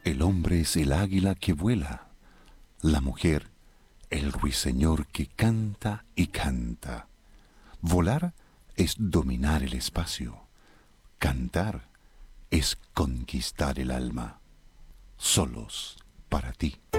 El hombre es el águila que vuela, la mujer el ruiseñor que canta y canta. Volar es dominar el espacio, cantar es conquistar el alma. Solos para ti.